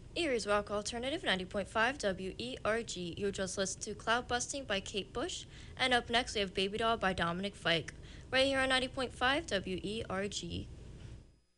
Erie's Rock Alternative 90.5 WERG. You just listened to Cloud Busting by Kate Bush. And up next, we have Baby Doll by Dominic Fike. Right here on 90.5 WERG.